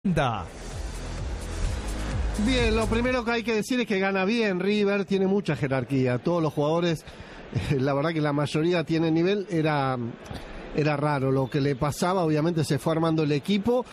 Bien, lo primero que hay que decir es que gana bien River, tiene mucha jerarquía. Todos los jugadores, la verdad que la mayoría tiene nivel, era raro lo que le pasaba, obviamente se fue armando el equipo.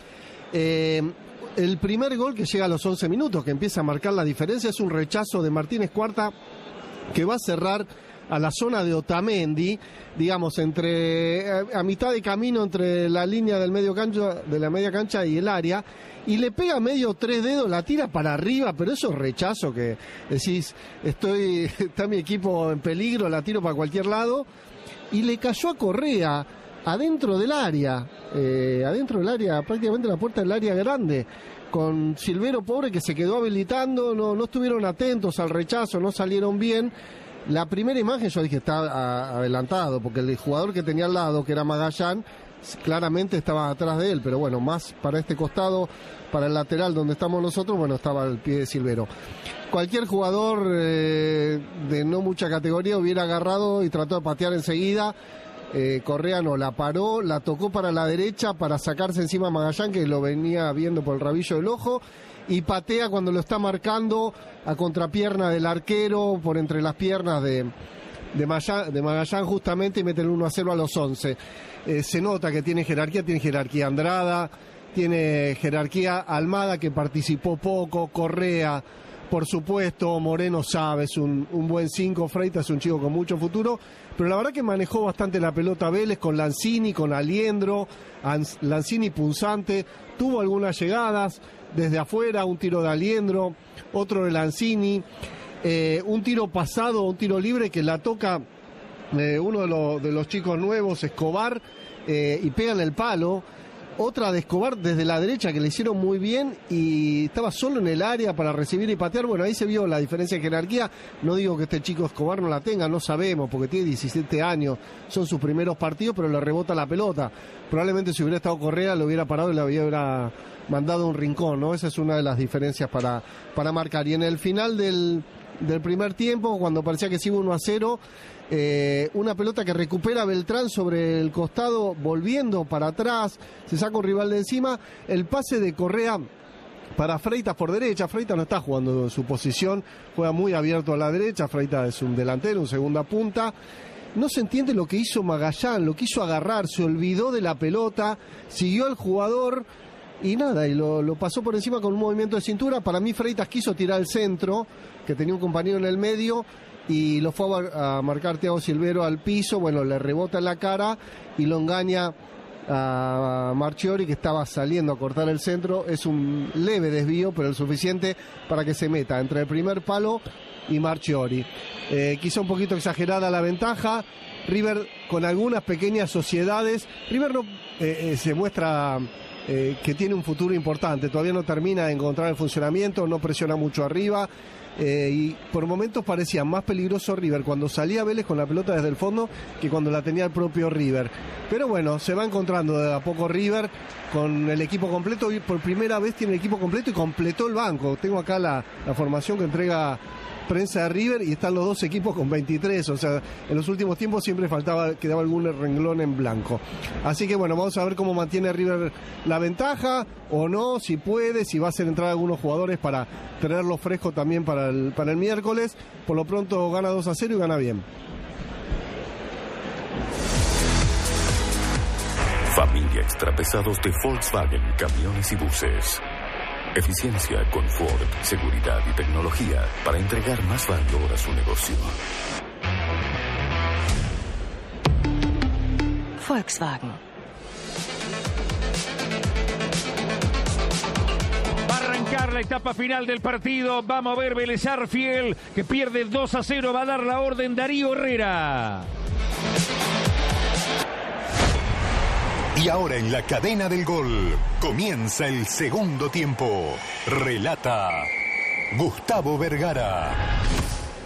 El primer gol que llega a los 11 minutos, que empieza a marcar la diferencia, es un rechazo de Martínez Cuarta que va a cerrar a la zona de Otamendi, digamos, a mitad de camino entre la línea del medio cancha, de la media cancha y el área, y le pega medio 3 dedos, la tira para arriba, pero eso es rechazo que decís, está mi equipo en peligro, la tiro para cualquier lado, y le cayó a Correa adentro del área, prácticamente la puerta del área grande, con Silvero pobre que se quedó habilitando, no estuvieron atentos al rechazo, no salieron bien. La primera imagen yo dije está adelantado, porque el jugador que tenía al lado, que era Magallán, claramente estaba atrás de él, pero bueno, más para este costado, para el lateral donde estamos nosotros, bueno, estaba al pie de Silvero. Cualquier jugador de no mucha categoría hubiera agarrado y trató de patear enseguida. Correa no, la paró, la tocó para la derecha para sacarse encima a Magallán, que lo venía viendo por el rabillo del ojo, y patea cuando lo está marcando a contrapierna del arquero, por entre las piernas de Magallán justamente, y mete el 1-0 a los 11. Se nota que tiene jerarquía Andrada, tiene jerarquía Almada, que participó poco, Correa, por supuesto, Moreno sabe, es un buen 5, Freitas es un chico con mucho futuro, pero la verdad que manejó bastante la pelota Vélez con Lanzini, con Aliendro, Lanzini punzante, tuvo algunas llegadas desde afuera, un tiro de Aliendro, otro de Lanzini, un tiro pasado, un tiro libre que la toca uno de los chicos nuevos, Escobar, y pega en el palo. Otra de Escobar desde la derecha que le hicieron muy bien y estaba solo en el área para recibir y patear. Bueno, ahí se vio la diferencia de jerarquía. No digo que este chico Escobar no la tenga, no sabemos, porque tiene 17 años, son sus primeros partidos, pero le rebota la pelota. Probablemente si hubiera estado Correa lo hubiera parado y le hubiera mandado a un rincón, ¿no? Esa es una de las diferencias para marcar. Y en el final del primer tiempo, cuando parecía que se iba 1-0, una pelota que recupera Beltrán sobre el costado, volviendo para atrás, se saca un rival de encima, el pase de Correa para Freitas por derecha. Freitas no está jugando en su posición, juega muy abierto a la derecha. Freitas es un delantero, un segunda punta. No se entiende lo que hizo Magallán, lo quiso agarrar, se olvidó de la pelota, siguió al jugador y nada, y lo pasó por encima con un movimiento de cintura. Para mí Freitas quiso tirar el centro, que tenía un compañero en el medio, y lo fue a marcar Thiago Silvero al piso. Bueno, le rebota en la cara y lo engaña a Marchiori, que estaba saliendo a cortar el centro. Es un leve desvío, pero el suficiente para que se meta entre el primer palo y Marchiori. Quizá un poquito exagerada la ventaja. River con algunas pequeñas sociedades. River no se muestra que tiene un futuro importante, todavía no termina de encontrar el funcionamiento, no presiona mucho arriba, y por momentos parecía más peligroso River cuando salía Vélez con la pelota desde el fondo que cuando la tenía el propio River. Pero bueno, se va encontrando de a poco River con el equipo completo, y por primera vez tiene el equipo completo y completó el banco. Tengo acá la formación que entrega prensa de River y están los dos equipos con 23, o sea, en los últimos tiempos siempre quedaba algún renglón en blanco. Así que bueno, vamos a ver cómo mantiene River la ventaja o no, si puede, si va a hacer entrar algunos jugadores para tenerlo fresco también para el miércoles. Por lo pronto gana 2-0 y gana bien. Familia Extrapesados de Volkswagen Camiones y Buses. Eficiencia, confort, seguridad y tecnología para entregar más valor a su negocio. Volkswagen. Va a arrancar la etapa final del partido. Vamos a ver Vélez Sarsfield, que pierde 2-0. Va a dar la orden Darío Herrera. Y ahora en la cadena del gol comienza el segundo tiempo. Relata Gustavo Vergara.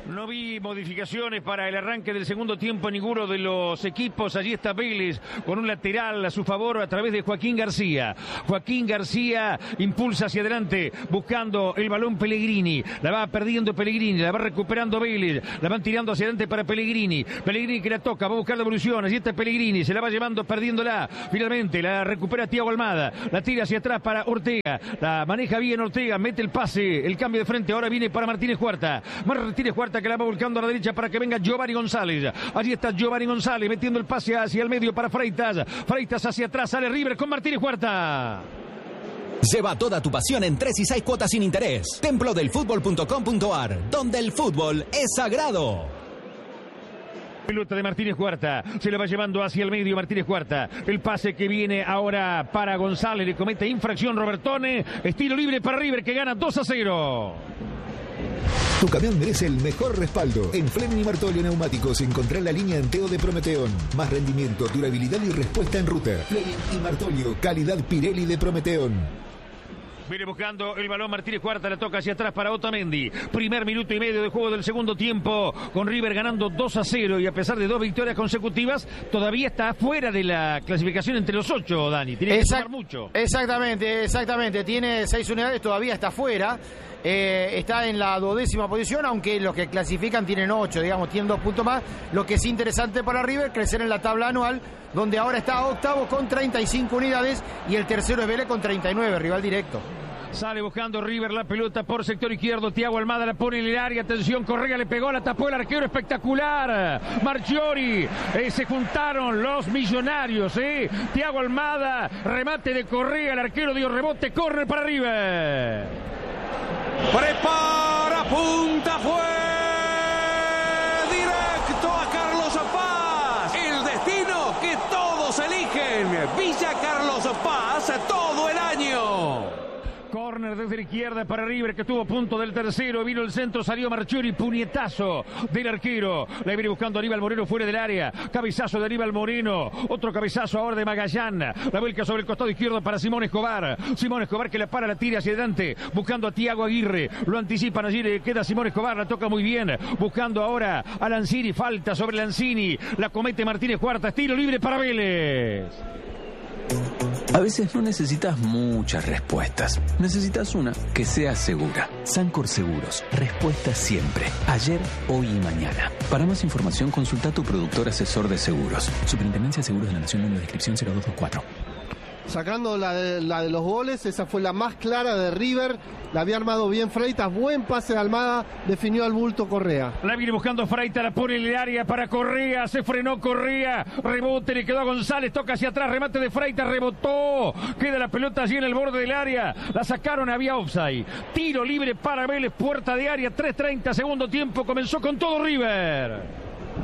No vi modificaciones para el arranque del segundo tiempo en ninguno de los equipos. Allí está Vélez con un lateral a su favor a través de Joaquín García. Joaquín García impulsa hacia adelante buscando el balón Pellegrini. La va perdiendo Pellegrini, la va recuperando Vélez. La van tirando hacia adelante para Pellegrini. Pellegrini que la toca, va a buscar la evolución. Allí está Pellegrini, se la va llevando, perdiéndola. Finalmente la recupera Thiago Almada. La tira hacia atrás para Ortega. La maneja bien Ortega, mete el pase, el cambio de frente. Ahora viene para Martínez Cuarta. Martínez Cuarta que la va volcando a la derecha para que venga Giovanni González. Allí está Giovanni González metiendo el pase hacia el medio para Freitas. Freitas hacia atrás, sale River con Martínez Cuarta. Lleva toda tu pasión en 3 y 6 cuotas sin interés. Templodelfutbol.com.ar, donde el fútbol es sagrado. Pelota de Martínez Cuarta, se la va llevando hacia el medio Martínez Cuarta. El pase que viene ahora para González, le comete infracción Robertone. Estilo libre para River que gana 2-0. Tu camión merece el mejor respaldo. En Fleming y Martolio Neumáticos encontrá la línea Enteo de Prometeón. Más rendimiento, durabilidad y respuesta en ruta. Fleming y Martolio, calidad Pirelli de Prometeón. Viene buscando el balón Martínez Cuarta, la toca hacia atrás para Otamendi. Primer minuto y medio de juego del segundo tiempo, con River ganando 2-0 y a pesar de 2 victorias consecutivas, todavía está fuera de la clasificación entre los 8, Dani. Tiene que sumar mucho. Exactamente. Tiene 6 unidades, todavía está fuera. Está en la 12ª posición, aunque los que clasifican tienen 8, digamos, tienen 2 puntos más. Lo que es interesante para River, crecer en la tabla anual, donde ahora está octavo con 35 unidades y el tercero es Vélez con 39, rival directo. Sale buscando River la pelota por sector izquierdo. Thiago Almada la pone en el área. Atención, Correa le pegó, la tapó el arquero. Espectacular. Marchiori. Se juntaron los millonarios. Thiago Almada. Remate de Correa. El arquero dio rebote. Córner para River. Prepara. Punta. Fue directo a Carlos Paz. El destino que todos eligen. Villa Carlos Paz todo el año. Córner desde la izquierda para River, que estuvo a punto del tercero. Vino el centro, salió Marchiori, puñetazo del arquero. La viene buscando Aníbal Moreno fuera del área. Cabezazo de Aníbal Moreno. Otro cabezazo ahora de Magallán. La vuelca sobre el costado izquierdo para Simón Escobar. Simón Escobar que la para, la tira hacia adelante. Buscando a Thiago Aguirre. Lo anticipan allí, le queda Simón Escobar. La toca muy bien. Buscando ahora a Lanzini. Falta sobre Lanzini. La comete Martínez Cuarta. Estilo libre para Vélez. A veces no necesitas muchas respuestas. Necesitas una que sea segura. Sancor Seguros. Respuesta siempre. Ayer, hoy y mañana. Para más información, consulta a tu productor asesor de seguros. Superintendencia de Seguros de la Nación, número de inscripción 0224. Sacando la de los goles, esa fue la más clara de River. La había armado bien Freitas, buen pase de Almada, definió al bulto Correa. La viene buscando Freitas, la pone en el área para Correa, se frenó Correa, rebote, le quedó a González, toca hacia atrás, remate de Freitas, rebotó, queda la pelota allí en el borde del área, la sacaron, había offside. Tiro libre para Vélez, puerta de área, 3:30, segundo tiempo, comenzó con todo River.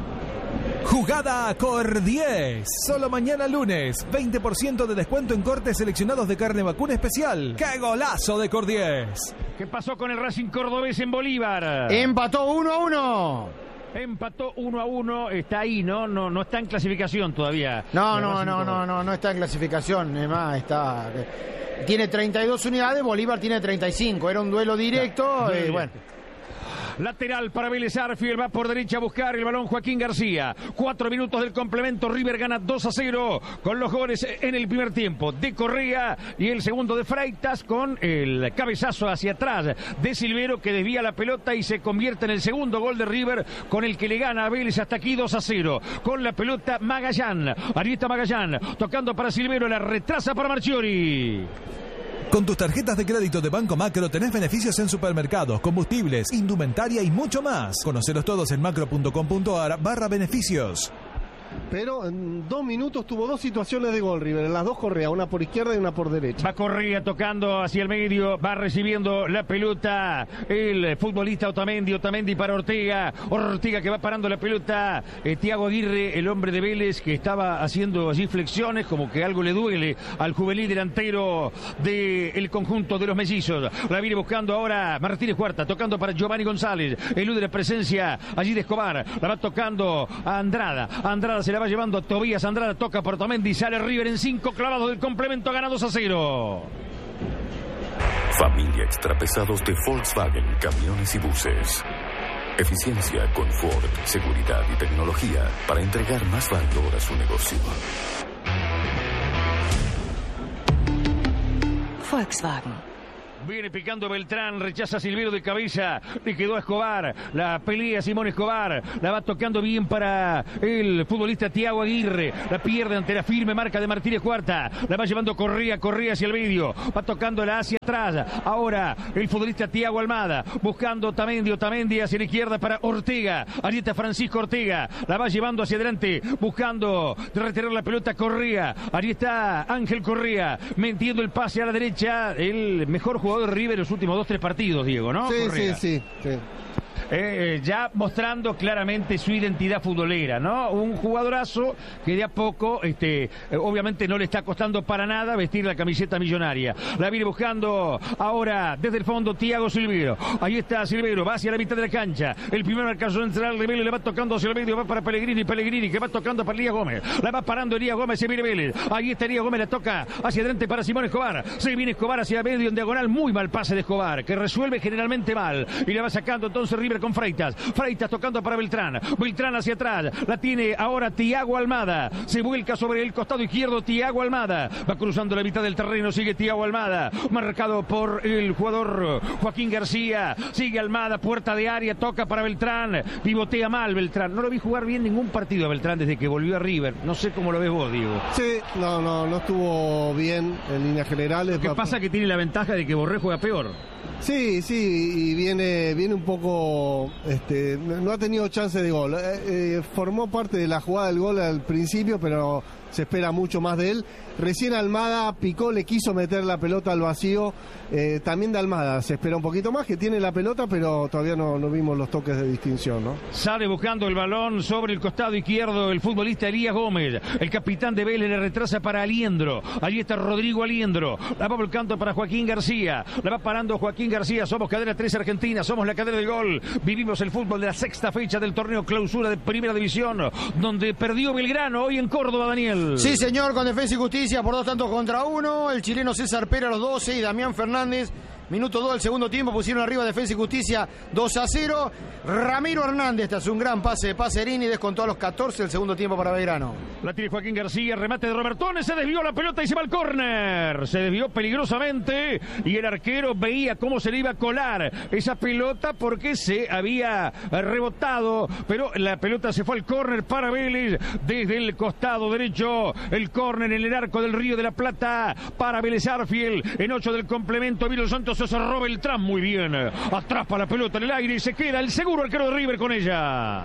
Jugada a Cor 10. Solo mañana lunes. 20% de descuento en cortes seleccionados de carne vacuna especial. ¡Qué golazo de Cor 10! ¿Qué pasó con el Racing cordobés en Bolívar? Empató 1-1. Empató 1-1, está ahí, ¿no? No está en clasificación todavía. No está en clasificación. Además, tiene 32 unidades, Bolívar tiene 35. Era un duelo directo. Bueno. Lateral para Vélez Arfield, va por derecha a buscar el balón Joaquín García. 4 minutos del complemento, River gana 2-0 con los goles en el primer tiempo de Correa y el segundo de Freitas con el cabezazo hacia atrás de Silvero que desvía la pelota y se convierte en el segundo gol de River con el que le gana a Vélez hasta aquí 2-0. Con la pelota Magallán, ahí está Magallán, tocando para Silvero, la retrasa para Marchiori. Con tus tarjetas de crédito de Banco Macro tenés beneficios en supermercados, combustibles, indumentaria y mucho más. Conocelos todos en macro.com.ar/beneficios. Pero en 2 minutos tuvo 2 situaciones de gol River, en las 2 Correa, una por izquierda y una por derecha. Va Correa tocando hacia el medio, va recibiendo la pelota el futbolista Otamendi para Ortega que va parando la pelota, Thiago Aguirre, el hombre de Vélez que estaba haciendo allí flexiones, como que algo le duele al juvenil delantero del conjunto de los mellizos. La viene buscando ahora Martínez Cuarta, tocando para Giovanni González, elude la presencia allí de Escobar, la va tocando a Andrada se la va llevando a Tobías, Andrada toca por Otamendi, sale River en 5 clavados del complemento, gana 2-0. Familia Extrapesados de Volkswagen Camiones y Buses. Eficiencia, confort, seguridad y tecnología para entregar más valor a su negocio. Volkswagen. Viene picando Beltrán, rechaza a Silverio de cabeza, le quedó a Escobar, la pelea Simón Escobar, la va tocando bien para el futbolista Thiago Aguirre, la pierde ante la firme marca de Martínez Cuarta, la va llevando Correa hacia el medio, va tocándola hacia atrás, ahora el futbolista Thiago Almada, buscando Tamendi hacia la izquierda para Ortega, allí está Francisco Ortega, la va llevando hacia adelante, buscando retirar la pelota Correa, allí está Ángel Correa, metiendo el pase a la derecha, el mejor jugador de River en los últimos 2-3 partidos, Diego, ¿no? Sí. Ya mostrando claramente su identidad futbolera, ¿no? Un jugadorazo que de a poco, obviamente no le está costando para nada vestir la camiseta millonaria. La viene buscando ahora desde el fondo Thiago Silverio. Ahí está Silverio, va hacia la mitad de la cancha. El primer marcación central de Vélez le va tocando hacia el medio, va para Pellegrini que va tocando para Elías Gómez. La va parando Elías Gómez, se viene Vélez. Ahí está Elías Gómez, la toca hacia adelante para Simón Escobar. Se viene Escobar hacia medio en diagonal, muy mal pase de Escobar, que resuelve generalmente mal. Y le va sacando entonces River con Freitas tocando para Beltrán hacia atrás, la tiene ahora Thiago Almada, se vuelca sobre el costado izquierdo Thiago Almada, va cruzando la mitad del terreno, sigue Thiago Almada, marcado por el jugador Joaquín García, sigue Almada, puerta de área, toca para Beltrán, pivotea mal Beltrán, no lo vi jugar bien ningún partido a Beltrán desde que volvió a River, no sé cómo lo ves vos, Diego. Sí, no estuvo bien en líneas generales. Lo que pasa es que tiene la ventaja de que Borré juega peor. Sí, y viene un poco, no ha tenido chance de gol. Formó parte de la jugada del gol al principio, pero se espera mucho más de él. Recién Almada picó, le quiso meter la pelota al vacío. También de Almada se espera un poquito más, que tiene la pelota, pero todavía no vimos los toques de distinción, ¿no? Sale buscando el balón sobre el costado izquierdo el futbolista Elías Gómez. El capitán de Vélez le retrasa para Aliendro. Allí está Rodrigo Aliendro. La va volcando para Joaquín García. La va parando Joaquín García. Somos cadena 3 Argentina, somos la cadena del gol. Vivimos el fútbol de la sexta fecha del torneo clausura de Primera División, donde perdió Belgrano hoy en Córdoba, Daniel. Sí, señor, con Defensa y Justicia por 2-1. El chileno César Pera a los 12 y Damián Fernández, minuto 2 del segundo tiempo, pusieron arriba Defensa y Justicia 2-0. Ramiro Hernández, tras un gran pase de Pacerini, descontó a los 14 del segundo tiempo para Belgrano. La tiene Joaquín García, remate de Robertone, se desvió la pelota y se va al córner. Se desvió peligrosamente y el arquero veía cómo se le iba a colar esa pelota porque se había rebotado, pero la pelota se fue al córner para Vélez desde el costado derecho. El córner en el arco del Río de la Plata para Vélez Arfield. En 8 del complemento, Emilio Santos se cerró Beltrán muy bien. Atrapa la pelota en el aire y se queda el seguro arquero de River con ella.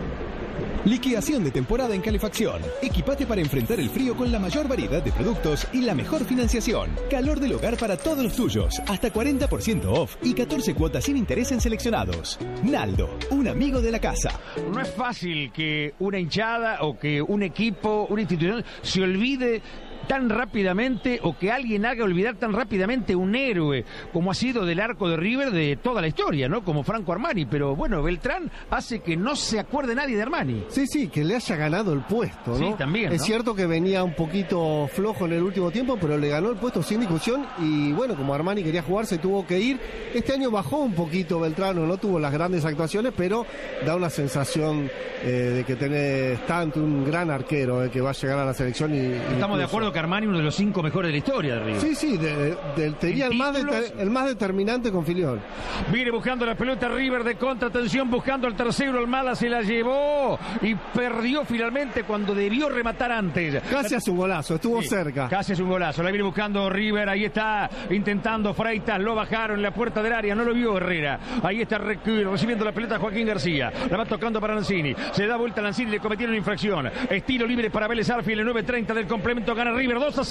Liquidación de temporada en calefacción. Equipate para enfrentar el frío con la mayor variedad de productos y la mejor financiación. Calor del hogar para todos los tuyos. Hasta 40% off y 14 cuotas sin interés en seleccionados. Naldo, un amigo de la casa. No es fácil que una hinchada o que un equipo, una institución se olvide tan rápidamente o que alguien haga olvidar tan rápidamente un héroe como ha sido del arco de River de toda la historia, ¿no? Como Franco Armani, pero bueno, Beltrán hace que no se acuerde nadie de Armani. Sí, que le haya ganado el puesto, ¿no? Sí, también, Es ¿no? cierto que venía un poquito flojo en el último tiempo, pero le ganó el puesto sin discusión y bueno, como Armani quería jugar, se tuvo que ir. Este año bajó un poquito Beltrán, no tuvo las grandes actuaciones, pero da una sensación de que tenés tanto un gran arquero que va a llegar a la selección y estamos de acuerdo que Armani uno de los 5 mejores de la historia de River. Sí, tenía el más determinante con Filiol. Viene buscando la pelota River de contratención, buscando al tercero, Almada se la llevó y perdió finalmente cuando debió rematar antes. Casi hace un golazo, estuvo cerca. Casi hace un golazo, la viene buscando River, ahí está intentando Freitas, lo bajaron en la puerta del área, no lo vio Herrera. Ahí está recibiendo la pelota Joaquín García, la va tocando para Lanzini, se da vuelta a Lanzini, le cometieron una infracción. Estilo libre para Vélez Arfield, el 9:30 del complemento, gana River 2-0.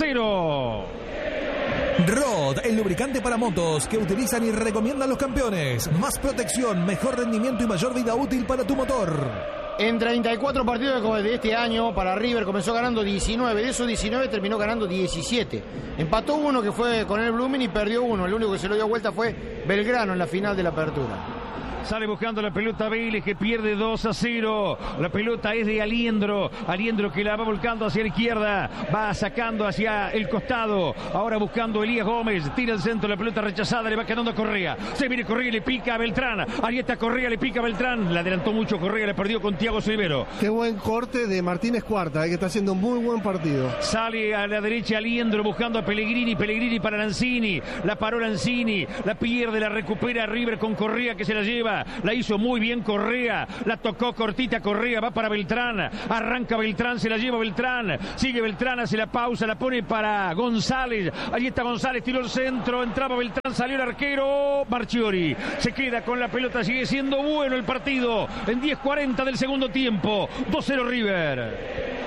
Rod, el lubricante para motos que utilizan y recomiendan los campeones. Más protección, mejor rendimiento y mayor vida útil para tu motor. En 34 partidos de este año para River comenzó ganando 19, de esos 19 terminó ganando 17. Empató uno que fue con el Blooming y perdió uno, el único que se lo dio vuelta fue Belgrano en la final de la apertura. Sale buscando la pelota Vélez, que pierde 2-0. La pelota es de Aliendro. Aliendro que la va volcando hacia la izquierda. Va sacando hacia el costado. Ahora buscando Elías Gómez. Tira el centro, la pelota rechazada. Le va quedando a Correa. Se viene Correa y le pica a Beltrán. Ahí está Correa, le pica a Beltrán. Le adelantó mucho Correa, le perdió con Thiago Silvero. Qué buen corte de Martínez Cuarta, que está haciendo un muy buen partido. Sale a la derecha Aliendro buscando a Pellegrini. Pellegrini para Lanzini. La paró Lanzini. La pierde, la recupera River con Correa, que se la lleva. La hizo muy bien Correa, la tocó cortita Correa, va para Beltrán, arranca Beltrán, se la lleva Beltrán, sigue Beltrán, hace la pausa, la pone para González, allí está González, tiró el centro, entraba Beltrán, salió el arquero, Marchiori, se queda con la pelota, sigue siendo bueno el partido, en 10:40 del segundo tiempo, 2-0 River.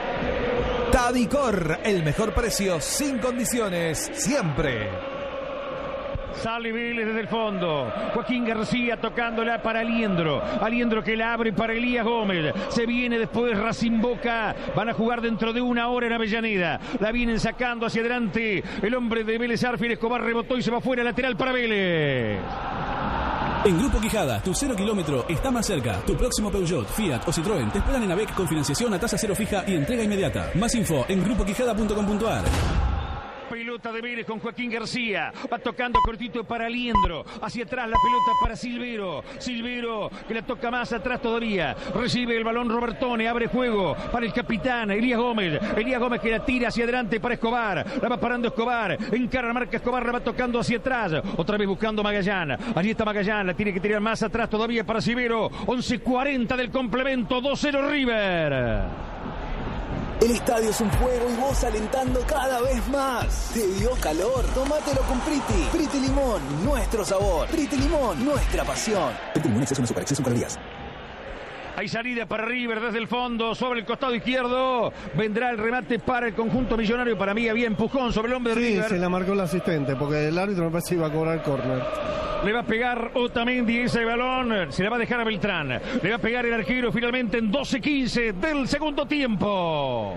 Tadicor, el mejor precio, sin condiciones, siempre. Sale Vélez desde el fondo. Joaquín García tocándola para Aliendro. Aliendro que la abre para Elías Gómez. Se viene después Racing Boca. Van a jugar dentro de una hora en Avellaneda. La vienen sacando hacia adelante. El hombre de Vélez Arfiel, Escobar rebotó y se va fuera, lateral para Vélez. En Grupo Quijada, tu 0 kilómetro está más cerca. Tu próximo Peugeot, Fiat o Citroën te esperan en AVEC con financiación a tasa cero fija y entrega inmediata. Más info en grupoquijada.com.ar. Pelota de Vélez con Joaquín García. Va tocando cortito para Aliendro. Hacia atrás la pelota para Silvero. Silvero que la toca más atrás todavía. Recibe el balón Robertone. Abre juego para el capitán Elías Gómez. Elías Gómez que la tira hacia adelante para Escobar. La va parando Escobar. Encara, marca Escobar. La va tocando hacia atrás. Otra vez buscando Magallán. Allí está Magallán. La tiene que tirar más atrás todavía para Silvero. 11:40 del complemento. 2-0 River. El estadio es un juego y vos alentando cada vez más. ¿Te dio calor? Tómatelo con Priti. Priti Limón, nuestro sabor. Priti Limón, nuestra pasión. Priti Limón, exceso en azúcar, exceso en calorías. Hay salida para River desde el fondo, sobre el costado izquierdo. Vendrá el remate para el conjunto millonario. Para mí había empujón sobre el hombre de River. Sí, se la marcó el asistente, porque el árbitro me parece que iba a cobrar el córner. Le va a pegar Otamendi ese balón. Se le va a dejar a Beltrán. Le va a pegar el arquero finalmente en 12:15 del segundo tiempo.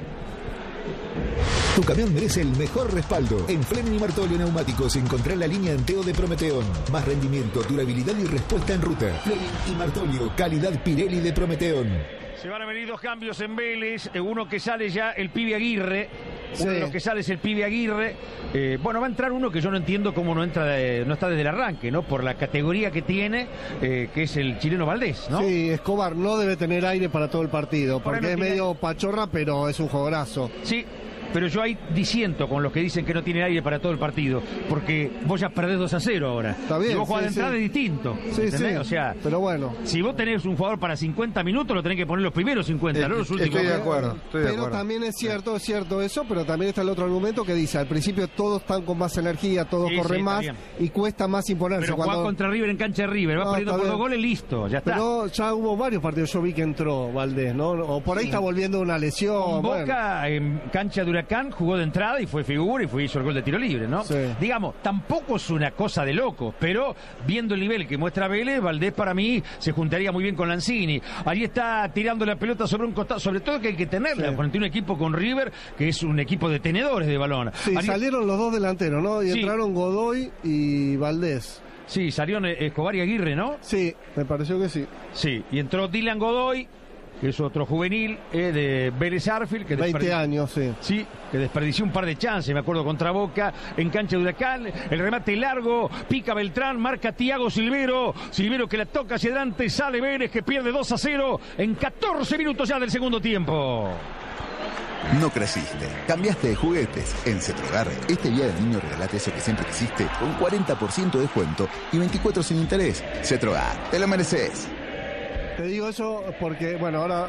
Tu camión merece el mejor respaldo. En Fleming y Martolio Neumáticos encontrá la línea Anteo de Prometeón. Más rendimiento, durabilidad y respuesta en ruta. Fleming y Martolio, calidad Pirelli de Prometeón. Se van a venir dos cambios en Vélez. Uno que sale ya el pibe Aguirre. Uno de los que sale es el pibe Aguirre. Bueno, va a entrar uno que yo no entiendo cómo no entra, no está desde el arranque, ¿no? Por la categoría que tiene, que es el chileno Valdés, ¿no? Sí, Escobar no debe tener aire para todo el partido, porque es medio pachorra, pero es un jugadorazo. Sí. Pero yo ahí disiento con los que dicen que no tiene aire para todo el partido, porque vos ya perdés 2-0 ahora. Está bien. Si vos jugás de entrada es distinto. Sí, sí. O sea, pero bueno. Si vos tenés un jugador para 50 minutos, lo tenés que poner los primeros 50, no los últimos. Estoy de acuerdo. Pero también es cierto eso, pero también está el otro argumento que dice, al principio todos están con más energía, todos corren más y cuesta más imponerse. Pero jugar contra River en cancha de River, va perdiendo por 2 goles, listo, ya está. Pero ya hubo varios partidos, yo vi que entró Valdés, ¿no? O por ahí está volviendo una lesión. Con Boca en cancha de Huracán jugó de entrada y fue figura y hizo el gol de tiro libre, ¿no? Sí. Digamos, tampoco es una cosa de loco, pero viendo el nivel que muestra Vélez, Valdés para mí se juntaría muy bien con Lanzini. Allí está tirando la pelota sobre un costado, sobre todo que hay que tenerla, frente a un equipo con River, que es un equipo de tenedores de balón. Sí, salieron los dos delanteros, ¿no? Y entraron Godoy y Valdés. Sí, salieron Escobar y Aguirre, ¿no? Sí, me pareció que sí. Sí, y entró Dylan Godoy, que es otro juvenil de Vélez Arfiel, que 20 años, sí. Sí, que desperdició un par de chances, me acuerdo, contra Boca, en cancha de Huracán. El remate largo, pica Beltrán, marca Thiago Silvero. Silvero que la toca hacia adelante, sale Vélez, que pierde 2-0 en 14 minutos ya del segundo tiempo. No creciste, cambiaste de juguetes. En Cetrogar, este día del niño regalate eso que siempre quisiste, con 40% de descuento y 24 sin interés. Cetrogar, te lo mereces. Te digo eso porque, bueno, ahora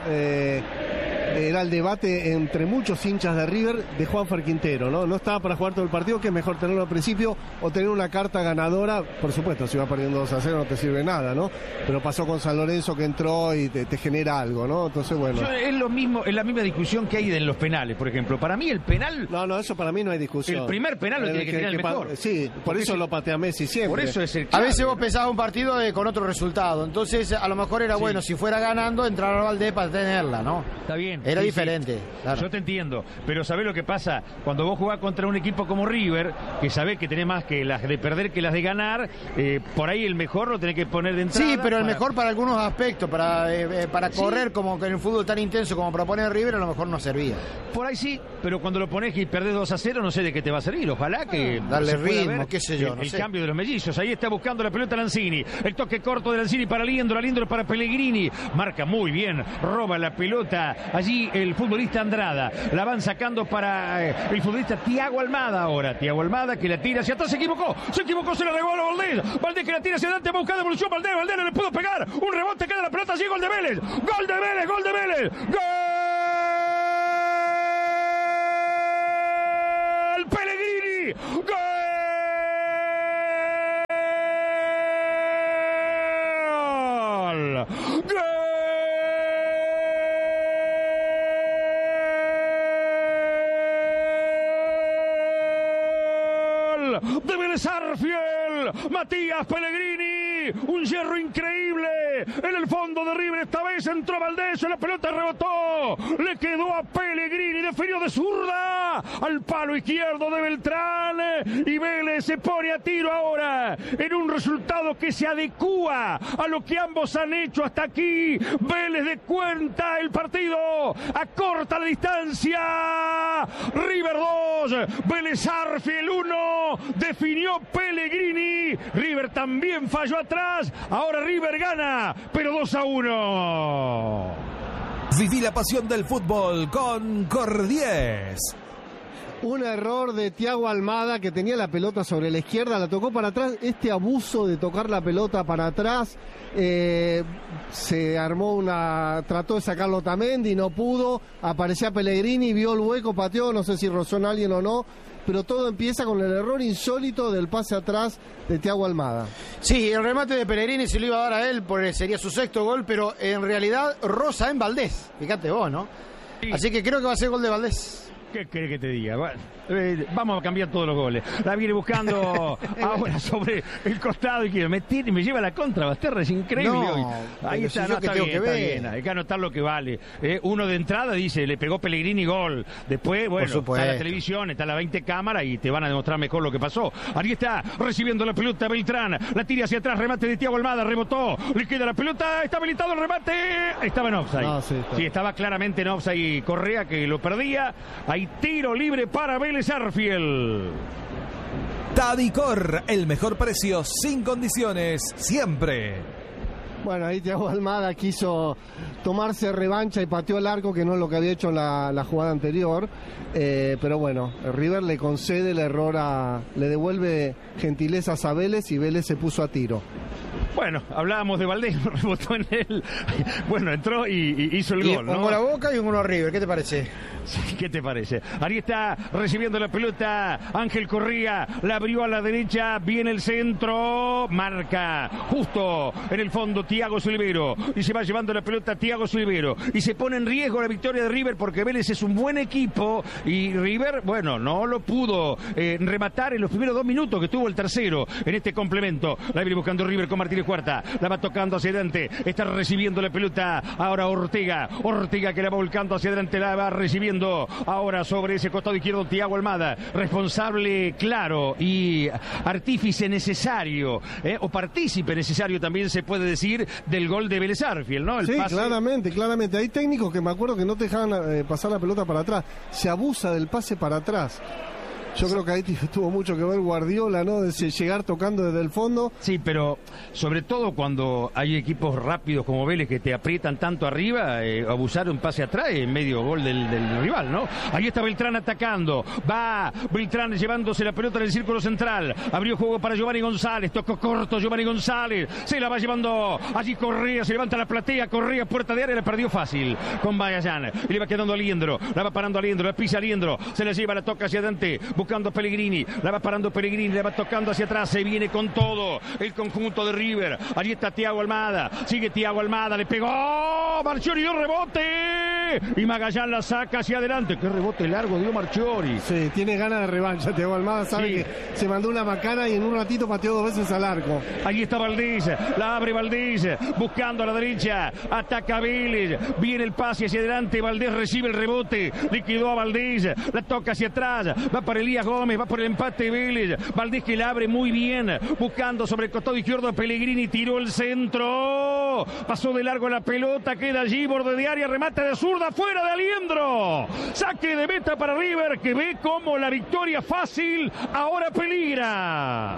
era el debate entre muchos hinchas de River de Juanfer Quintero, ¿no? No estaba para jugar todo el partido, que es mejor tenerlo al principio o tener una carta ganadora. Por supuesto, si va perdiendo 2-0 no te sirve nada, ¿no? Pero pasó con San Lorenzo que entró y te genera algo, ¿no? Entonces, bueno. Es lo mismo, es la misma discusión que hay en los penales, por ejemplo. Para mí el penal... No, eso para mí no hay discusión. El primer penal lo tiene que tirar el mejor. Sí, por eso lo patea Messi siempre. Por eso es el clave. A veces vos pensabas un partido con otro resultado, entonces a lo mejor era bueno, si fuera ganando, entrar a Valdés para tenerla, ¿no? Está bien. Era Sí, diferente. sí. Claro. Yo te entiendo, pero ¿sabés lo que pasa? Cuando vos jugás contra un equipo como River, que sabés que tenés más que las de perder que las de ganar, por ahí el mejor lo tenés que poner de entrada. Sí, pero el mejor para algunos aspectos, para correr Sí. como que en el fútbol tan intenso como propone River, a lo mejor no servía. Por ahí sí, pero cuando lo pones y perdés 2-0, no sé de qué te va a servir. Ojalá que darle se pueda ritmo, ver qué sé yo, el, no el sé. cambio de los mellizos. Ahí está buscando la pelota Lanzini. El toque corto de Lanzini para Liendro para Pellegrini. Marca muy bien, roba la pelota. Allí el futbolista Andrada. La van sacando para el futbolista Thiago Almada ahora. Thiago Almada que la tira hacia atrás. Se equivocó, se la regaló a Valdés. Valdés que la tira hacia adelante, va a buscar devolución. Valdés no le pudo pegar. Un rebote, queda la pelota. Allí gol de Vélez. Gol de Vélez, gol de Vélez. ¡Gol! Pellegrini, gol, gol de Vélez Sarsfield, Matías Pellegrini, un hierro increíble en el fondo de River. Esta vez entró Valdés, la pelota rebotó, le quedó a Pellegrini, definió de zurda al palo izquierdo de Beltrán y Vélez se pone a tiro ahora en un resultado que se adecúa a lo que ambos han hecho hasta aquí. Vélez de cuenta el partido, acorta la distancia. River 2, Vélez Sarsfield 1, definió Pellegrini. River también falló atrás, ahora River gana, pero 2-1. Viví la pasión del fútbol con Cordies. Un error de Thiago Almada, que tenía la pelota sobre la izquierda, la tocó para atrás. Este abuso de tocar la pelota para atrás, se armó trató de sacarlo Otamendi, no pudo, aparecía Pellegrini, vio el hueco, pateó, no sé si rozó en alguien o no, pero todo empieza con el error insólito del pase atrás de Thiago Almada. Sí, el remate de Pellegrini se lo iba a dar a él, porque sería su sexto gol, pero en realidad roza en Valdés, fíjate vos, ¿no? Sí. Así que creo que va a ser gol de Valdés. ¿Qué querés que te diga? Bueno, vamos a cambiar todos los goles. La viene buscando ahora sobre el costado y me lleva la contra. Basterra es increíble No, hoy. Ahí está, si está bien. Hay que anotar lo que vale. Uno de entrada dice, le pegó Pellegrini, gol. Después, bueno, está la televisión, está la 20 cámara y te van a demostrar mejor lo que pasó. Ahí está, recibiendo la pelota Beltrán. La tira hacia atrás, remate de Thiago Almada, rebotó. Le queda la pelota, está habilitado el remate. Estaba en offside. No, sí, estaba claramente en offside Correa, que lo perdía. Ahí tiro libre para Vélez Sarsfield. Tadicor, el mejor precio sin condiciones, siempre. Bueno, ahí Thiago Almada quiso tomarse revancha y pateó el arco, que no es lo que había hecho en la jugada anterior. Pero bueno, River le concede el error le devuelve gentilezas a Vélez y Vélez se puso a tiro. Bueno, hablábamos de Valdés, rebotó en él. Bueno, entró y hizo el gol, ¿no? Un gol a Boca y un gol a River, ¿qué te parece? ¿Qué te parece? Ahí está recibiendo la pelota Ángel Correa, la abrió a la derecha, viene el centro, marca justo en el fondo Thiago Silvero y se va llevando la pelota Thiago Silvero y se pone en riesgo la victoria de River porque Vélez es un buen equipo y River, bueno, no lo pudo rematar en los primeros 2 minutos que tuvo el tercero en este complemento. La viene buscando River con Martínez Cuarta, la va tocando hacia adelante, está recibiendo la pelota ahora Ortega que la va volcando hacia adelante, la va recibiendo ahora sobre ese costado izquierdo Thiago Almada, responsable claro y artífice necesario, o partícipe necesario también se puede decir del gol de Vélez Sarsfield, ¿no? Sí, claramente. Hay técnicos que me acuerdo que no te dejaban pasar la pelota para atrás. Se abusa del pase para atrás. Yo creo que ahí tuvo mucho que ver Guardiola, ¿no? De llegar tocando desde el fondo. Sí, pero sobre todo cuando hay equipos rápidos como Vélez que te aprietan tanto arriba, abusar un pase atrás en medio gol del rival, ¿no? Ahí está Beltrán atacando. Va Beltrán llevándose la pelota en el círculo central. Abrió juego para Giovanni González. Tocó corto Giovanni González. Se la va llevando allí Correa. Se levanta la platea. Correa, puerta de área. La perdió fácil con Magallanes. Y le va quedando a Liendro. La va parando a Liendro. La pisa a Liendro. Se la lleva, la toca hacia adelante. Buscando a Pellegrini, la va parando Pellegrini, la va tocando hacia atrás, se viene con todo el conjunto de River. Allí está Thiago Almada, sigue Thiago Almada, le pegó Marchiori, dio rebote viene y Magallán la saca hacia adelante. Qué rebote largo dio Marchiori. Sí, tiene ganas de revancha. Thiago Almada sabe que se mandó una macana y en un ratito pateó 2 veces al arco. Ahí está Valdés, la abre Valdés, buscando a la derecha, ataca a Vélez, viene el pase hacia adelante, Valdés recibe el rebote, liquidó a Valdés, la toca hacia atrás, va para Elías Gómez, va por el empate de Vélez, Valdés que la abre muy bien, buscando sobre el costado izquierdo a Pellegrini, tiró el centro, pasó de largo la pelota, queda allí, borde de área, remate de zurda, fuera de Aliendro, saque de meta para River, que ve como la victoria fácil ahora peligra.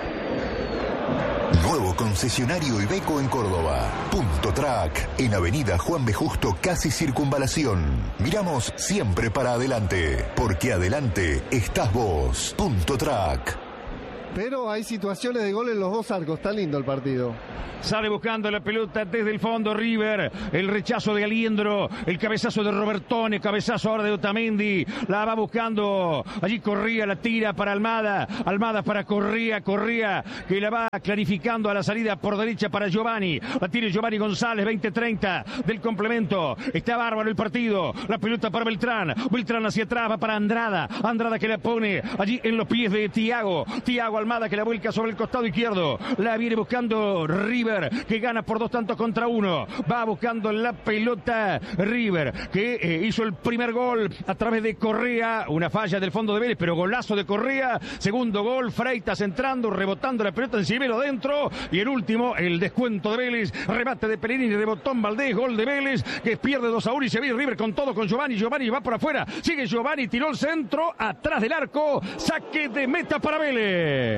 Nuevo concesionario Iveco en Córdoba. Punto Track, en Avenida Juan B. Justo, casi Circunvalación. Miramos siempre para adelante, porque adelante estás vos. Punto Track. Pero hay situaciones de gol en los 2 arcos. Está lindo el partido. Sale buscando la pelota desde el fondo River. El rechazo de Aliendro. El cabezazo de Robertone. Cabezazo ahora de Otamendi. La va buscando. Allí Correa la tira para Almada. Almada para Correa. Correa que la va clarificando a la salida por derecha para Giovanni. La tira Giovanni González. 20-30 del complemento. Está bárbaro el partido. La pelota para Beltrán. Beltrán hacia atrás. Va para Andrada. Andrada que la pone allí en los pies de Thiago. Thiago Almada que la vuelca sobre el costado izquierdo. La viene buscando River, que gana por 2-1. Va buscando la pelota River, que hizo el primer gol a través de Correa. Una falla del fondo de Vélez, pero golazo de Correa. Segundo gol, Freitas entrando, rebotando la pelota en Cimero dentro. Y el último, el descuento de Vélez. Remate de Pellegrini, rebotó en Valdés, gol de Vélez, que pierde 2-1 y se viene River con todo con Giovanni. Giovanni va por afuera. Sigue Giovanni, tiró el centro, atrás del arco. Saque de meta para Vélez.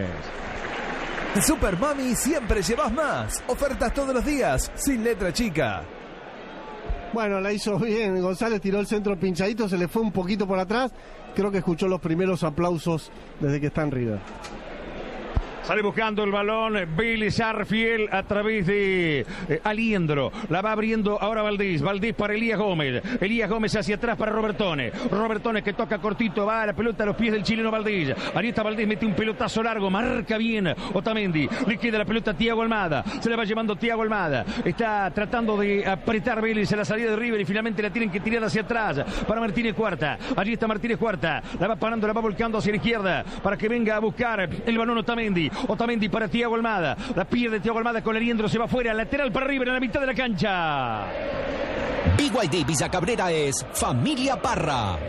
Super Mami siempre llevas más. Ofertas todos los días, sin letra chica. Bueno, la hizo bien. González tiró el centro pinchadito, se le fue un poquito por atrás. Creo que escuchó los primeros aplausos desde que está en River. Sale buscando el balón Vélez Arfiel a través de Aliendro. La va abriendo ahora Valdés. Valdés para Elías Gómez. Elías Gómez hacia atrás para Robertone. Robertone que toca cortito. Va a la pelota a los pies del chileno Valdés. Ahí está Valdés, mete un pelotazo largo. Marca bien Otamendi. Le queda la pelota a Thiago Almada. Se la va llevando Thiago Almada. Está tratando de apretar Vélez a la salida de River y finalmente la tienen que tirar hacia atrás para Martínez Cuarta. Allí está Martínez Cuarta. La va parando, la va volcando hacia la izquierda para que venga a buscar el balón Otamendi. Otamendi para Thiago Almada. La pierde Thiago Almada con Aliendro. Se va fuera. Lateral para River en la mitad de la cancha. BYD Villa Cabrera es Familia Parra.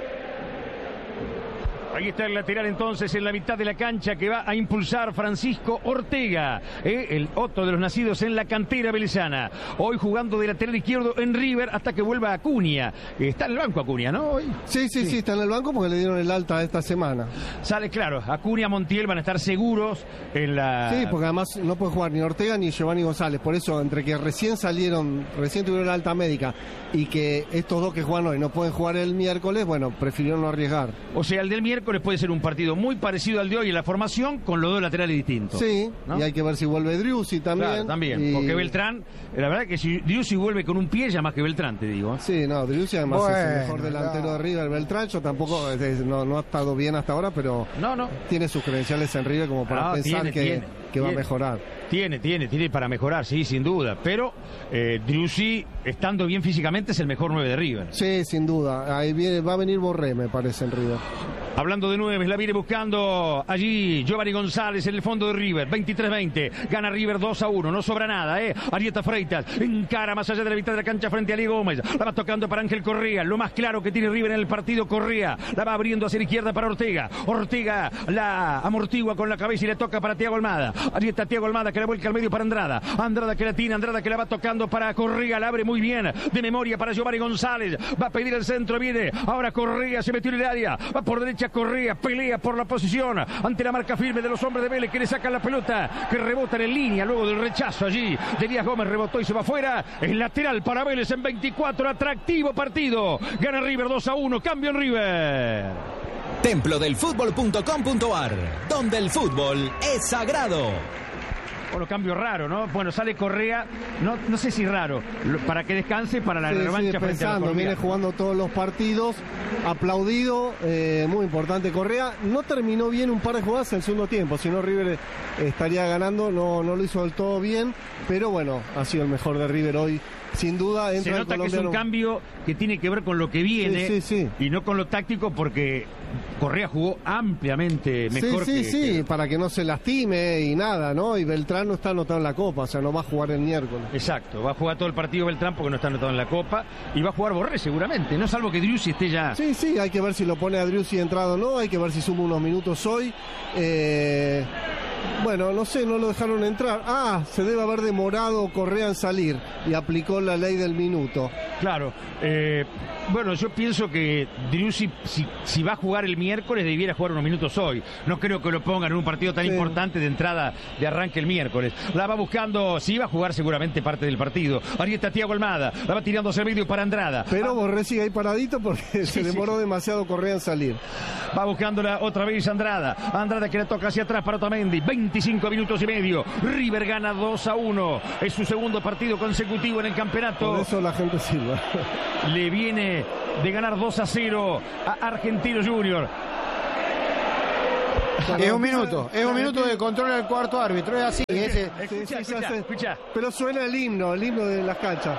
Ahí está el lateral entonces en la mitad de la cancha que va a impulsar Francisco Ortega, el otro de los nacidos en la cantera velezana. Hoy jugando de lateral izquierdo en River hasta que vuelva Acuña. Está en el banco Acuña, ¿no? Hoy. Sí, está en el banco porque le dieron el alta esta semana. Sale claro, Acuña, Montiel van a estar seguros en la... Sí, porque además no puede jugar ni Ortega ni Giovanni González. Por eso, entre que recién tuvieron la alta médica y que estos dos que juegan hoy no pueden jugar el miércoles, bueno, prefirieron no arriesgar. O sea, el del miércoles puede ser un partido muy parecido al de hoy en la formación con los 2 laterales distintos. Sí, ¿no? Y hay que ver si vuelve Driussi también. Claro, también, porque Beltrán, la verdad que si Driussi vuelve con un pie ya más que Beltrán, te digo. Sí, no, Driussi además es el mejor delantero de River. Beltrán yo tampoco, no ha estado bien hasta ahora, pero tiene sus credenciales en River como para pensar que va a mejorar. Tiene para mejorar, sí, sin duda. Pero Driussi, estando bien físicamente, es el mejor 9 de River. Sí, sin duda. Ahí va a venir Borré, me parece, en River. Hablando de 9, la viene buscando allí Giovanni González en el fondo de River. 23-20. Gana River 2-1. No sobra nada, Ahí está Freitas. Encara más allá de la mitad de la cancha frente a Ali Gómez. La va tocando para Ángel Correa. Lo más claro que tiene River en el partido, Correa. La va abriendo hacia la izquierda para Ortega. Ortega la amortigua con la cabeza y le toca para Thiago Almada. Allí está Thiago Almada que la vuelca al medio para Andrada. Andrada que la tiene. Andrada que la va tocando para Correa. La abre muy bien. De memoria para Giovanni González. Va a pedir el centro. Viene. Ahora Correa se metió en el área. Va por derecha Correa. Pelea por la posición ante la marca firme de los hombres de Vélez que le sacan la pelota. Que rebota en línea luego del rechazo allí. De Elías Gómez rebotó y se va fuera. El lateral para Vélez en 24. Atractivo partido. Gana River 2-1. Cambio en River. Templodelfutbol.com.ar, donde el fútbol es sagrado. lo cambio raro, ¿no? Bueno, sale Correa, no sé si raro, para que descanse para la revancha frente a la Colombia. Viene jugando todos los partidos, aplaudido, muy importante Correa. No terminó bien un par de jugadas en el segundo tiempo, si no River estaría ganando, no lo hizo del todo bien, pero bueno, ha sido el mejor de River hoy. Sin duda entra. Se nota que es un cambio que tiene que ver con lo que viene y no con lo táctico, porque Correa jugó ampliamente mejor. Sí, para que no se lastime y nada, ¿no? Y Beltrán no está anotado en la Copa, o sea, no va a jugar el miércoles. Exacto, va a jugar todo el partido Beltrán porque no está anotado en la Copa, y va a jugar Borré seguramente, no salvo que Driussi esté ya. Sí, hay que ver si lo pone a Driussi entrado o no, hay que ver si suma unos minutos hoy. Bueno, no sé, no lo dejaron entrar. Se debe haber demorado Correa en salir y aplicó la ley del minuto. Claro. Bueno, yo pienso que Driussi, si va a jugar el miércoles, debiera jugar unos minutos hoy. No creo que lo pongan en un partido tan importante de entrada de arranque el miércoles. La va buscando, sí va a jugar seguramente parte del partido. Ahí está Thiago Almada, la va tirando hacia el medio para Andrada. Pero Borré sigue ahí paradito porque se demoró demasiado Correa en salir. Va buscándola otra vez Andrada que la toca hacia atrás para Otamendi. 25 minutos y medio. River gana 2-1. Es su segundo partido consecutivo en el campeonato. Por eso la gente silba. Le viene de ganar 2-0 a Argentino Junior. Es un minuto de control del cuarto árbitro, es así. Escucha. Pero suena el himno de las canchas.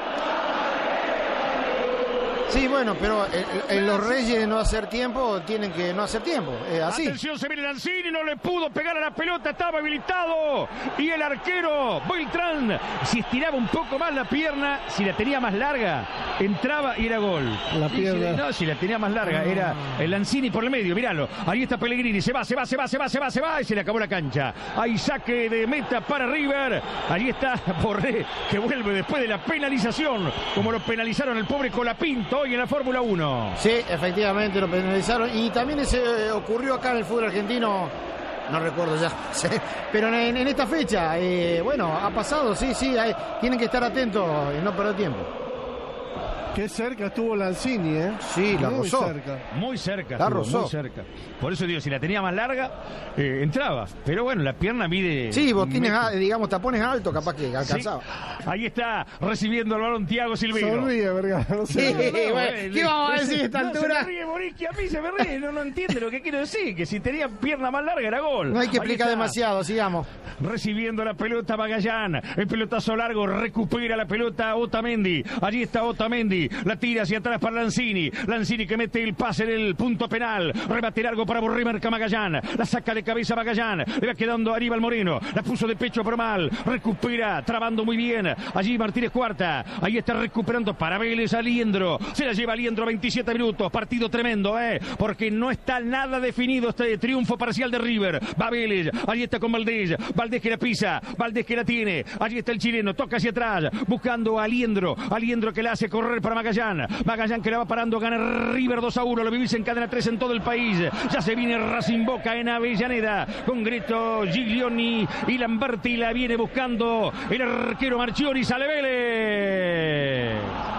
Sí, bueno, pero en los Reyes de no hacer tiempo tienen que no hacer tiempo, así. Atención, se viene Lanzini, no le pudo pegar a la pelota, estaba habilitado. Y el arquero Beltrán, si estiraba un poco más la pierna, si la tenía más larga, entraba y era gol. La pierna. No, si la tenía más larga, era el Lanzini por el medio, míralo. Ahí está Pellegrini, se va, y se le acabó la cancha. Hay saque de meta para River. Ahí está Borré, que vuelve después de la penalización, como lo penalizaron el pobre Colapinto hoy en la Fórmula 1. Sí, efectivamente lo penalizaron, y también ocurrió acá en el fútbol argentino, no recuerdo ya, pero en esta fecha, bueno, ha pasado, sí, tienen que estar atentos y no perder tiempo. Qué cerca estuvo Lanzini, ¿eh? Sí, la rozó. Muy cerca. La rozó. Muy cerca. Por eso digo, si la tenía más larga, entraba. Pero bueno, la pierna mide... Sí, vos tienes, digamos, tapones altos, capaz que alcanzaba. Sí. Ahí está, recibiendo el balón Thiago Silveiro. Sonríe, Vergara. No sé. ¿Qué vamos a decir a esta altura? Se ríe Borischi, a mí se me ríe. No entiende lo que quiero decir, que si tenía pierna más larga era gol. No hay que explicar demasiado, sigamos. Recibiendo la pelota Magallán, el pelotazo largo, recupera la pelota Otamendi. Allí está Otamendi. La tira hacia atrás para Lanzini que mete el pase en el punto penal, rebate largo para Borré, marca Magallán, la saca de cabeza Magallán, le va quedando Aníbal Moreno, la puso de pecho pero mal, recupera, trabando muy bien, allí Martínez Cuarta, ahí está recuperando para Vélez a Liendro, se la lleva Liendro, 27 minutos, partido tremendo, porque no está nada definido este triunfo parcial de River, va Vélez, allí está con Valdés que la pisa, Valdés que la tiene, allí está el chileno, toca hacia atrás, buscando a Liendro que la hace correr para Magallán que la va parando, gana River 2-1, lo vivís en cadena 3 en todo el país, ya se viene Racing Boca en Avellaneda, con Grito, Giglioni y Lamberti, la viene buscando el arquero Marchiori, sale Vélez.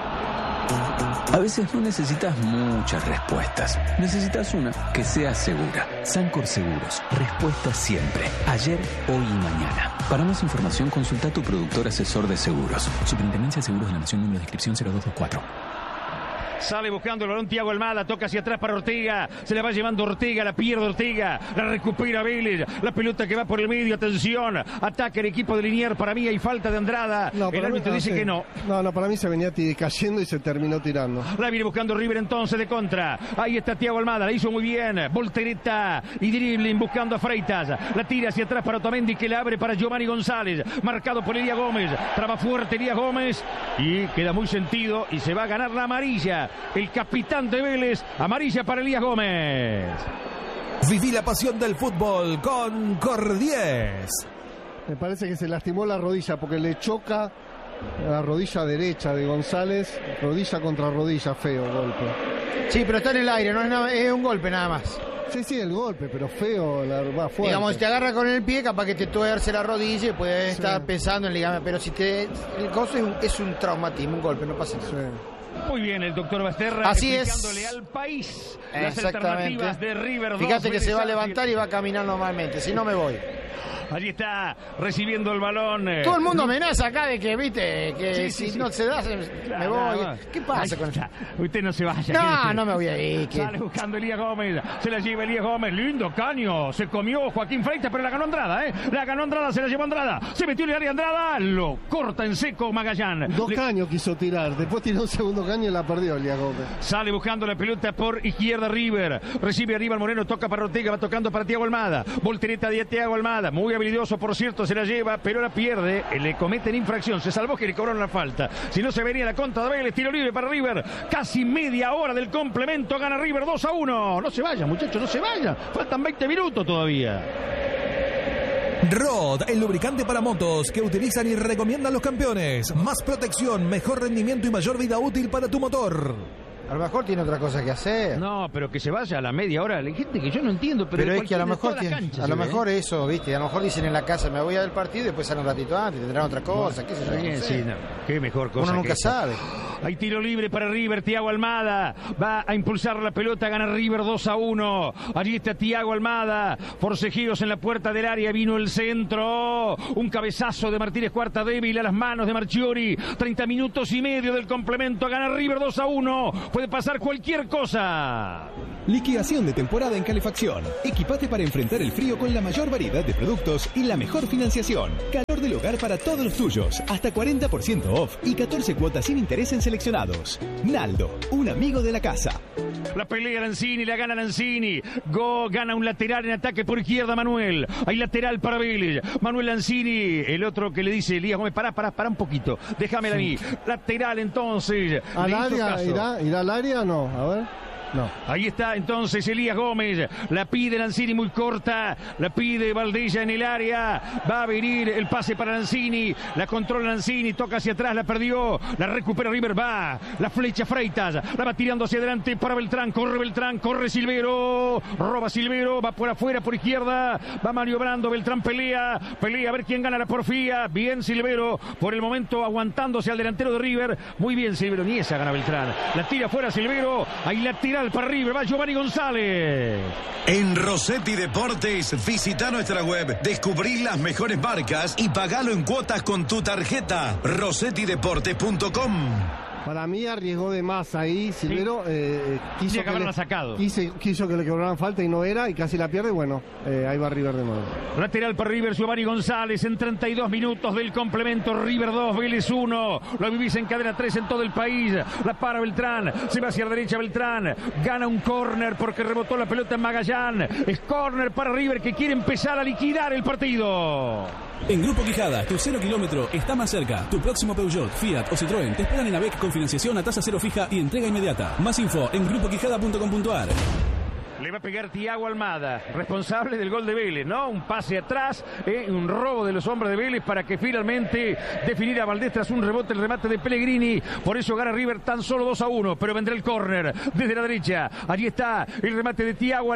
A veces no necesitas muchas respuestas, necesitas una que sea segura. Sancor Seguros, respuesta siempre, ayer, hoy y mañana. Para más información consulta a tu productor asesor de seguros. Superintendencia de Seguros de la Nación, número de inscripción 0224. Sale buscando el balón Thiago Almada, toca hacia atrás para Ortega, se la va llevando Ortega, la pierde Ortega, la recupera Vélez, la pelota que va por el medio, atención, ataca el equipo de Liniers, para mí hay falta de Andrada, el árbitro dice que no. No, para mí se venía cayendo y se terminó tirando. La viene buscando River entonces de contra, ahí está Thiago Almada, la hizo muy bien, voltereta y dribbling buscando a Freitas, la tira hacia atrás para Otamendi que la abre para Giovanni González, marcado por Elías Gómez, traba fuerte Elías Gómez y queda muy sentido y se va a ganar la amarilla. El capitán de Vélez, amarilla para Elías Gómez. Viví la pasión del fútbol con Cordies. Me parece que se lastimó la rodilla porque le choca la rodilla derecha de González, rodilla contra rodilla, feo golpe. Sí, pero está en el aire, no es nada, es un golpe nada más. Sí, el golpe, pero feo, va fuerte. Digamos, si te agarra con el pie, capaz que te tuerce la rodilla y puedes estar pensando en el ligamento, pero si el coso es un traumatismo, un golpe, no pasa nada. Sí. Muy bien, el doctor Basterra así explicándole es. al país las alternativas de River 2. Fíjate que se va a levantar y va a caminar normalmente, si no me voy. Allí está recibiendo el balón. Todo el mundo amenaza acá de que, viste, que si no se da, me voy. ¿Qué pasa con eso? Usted no se vaya. No me voy a ir. Sale buscando Elías Gómez. Se la lleva Elías Gómez. Lindo caño. Se comió Joaquín Freitas, pero la ganó Andrada, ¿eh? La ganó Andrada, se la llevó Andrada. Se metió en el área Andrada. Lo corta en seco Magallán. Dos caños quiso tirar. Después tiró un segundo caño y la perdió Elías Gómez. Sale buscando la pelota por izquierda River. Recibe Aníbal Moreno. Toca para Ortega. Va tocando para Thiago Almada. Voltereta de Thiago Almada. Muy habilidoso, por cierto. Se la lleva, pero la pierde. Le cometen infracción. Se salvó que le cobraron la falta. Si no, se venía la contra de Vélez. Tiro libre para River. Casi media hora del complemento. Gana River 2-1. No se vayan, muchachos, no se vayan. Faltan 20 minutos todavía. Rod, el lubricante para motos que utilizan y recomiendan los campeones. Más protección, mejor rendimiento y mayor vida útil para tu motor. A lo mejor tiene otra cosa que hacer. No, pero que se vaya a la media hora. Hay gente que yo no entiendo, pero es que a lo mejor eso, viste, a lo mejor dicen en la casa, me voy a ver el partido y después salen un ratito antes, tendrán otra cosa, qué sé yo. No sé. No. Qué mejor cosa. Uno nunca sabe. Hay tiro libre para River. Thiago Almada va a impulsar la pelota. Gana River 2-1. Allí está Thiago Almada. Forcejeos en la puerta del área. Vino el centro. Un cabezazo de Martínez Cuarta, débil a las manos de Marchiori. 30 minutos y medio del complemento. Gana River 2-1. Puede pasar cualquier cosa. Liquidación de temporada en calefacción. Equipate para enfrentar el frío con la mayor variedad de productos y la mejor financiación. Calor del hogar para todos los tuyos. Hasta 40% off y 14 cuotas sin interés en seleccionados. Naldo, un amigo de la casa. La pelea Lanzini, la gana Lanzini. Gana un lateral en ataque por izquierda Manuel. Hay lateral para Vélez. Manuel Lanzini, el otro que le dice Elías Gómez, pará un poquito. Déjamela a mí. Lateral entonces. ¿Al área? ¿Irá al área? No, a ver. No. Ahí está entonces Elías Gómez. La pide Lanzini muy corta. La pide Valdella en el área. Va a venir el pase para Lanzini. La controla Lanzini. Toca hacia atrás. La perdió. La recupera River. Va. La flecha Freitas. La va tirando hacia adelante para Beltrán. Corre Silvero. Roba Silvero. Va por afuera por izquierda. Va maniobrando. Beltrán pelea. A ver quién gana la porfía. Bien Silvero. Por el momento aguantándose al delantero de River. Muy bien Silvero. Ni esa gana Beltrán. La tira fuera Silvero. Ahí la tira para River, va Giovanni González. En Rossetti Deportes, visita nuestra web, descubrí las mejores marcas y pagalo en cuotas con tu tarjeta. rossettideportes.com. Para mí arriesgó de más ahí, Silvero. Quiso que haberla sacado. Quiso que le cobraran falta y no era, y casi la pierde. Bueno, ahí va River de nuevo. Lateral para River, Giovanni González en 32 minutos del complemento. River 2, Vélez 1. Lo vivís en cadena 3 en todo el país. La para Beltrán, se va hacia la derecha Beltrán. Gana un córner porque rebotó la pelota en Magallán. Es córner para River que quiere empezar a liquidar el partido. En Grupo Quijada, tu 0 kilómetro está más cerca. Tu próximo Peugeot, Fiat o Citroën te esperan en AVEC con financiación a tasa cero fija y entrega inmediata. Más info en grupoquijada.com.ar. Le va a pegar Thiago Almada, responsable del gol de Vélez, ¿no? Un pase atrás, un robo de los hombres de Vélez para que finalmente definiera Valdés tras un rebote, el remate de Pellegrini. Por eso gana River tan solo 2-1, pero vendrá el córner desde la derecha. Allí está el remate de Thiago